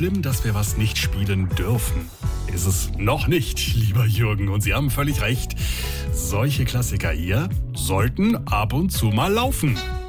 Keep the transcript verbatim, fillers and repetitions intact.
schlimm, dass wir was nicht spielen dürfen. Ist es noch nicht, lieber Jürgen. Und Sie haben völlig recht. Solche Klassiker hier sollten ab und zu mal laufen.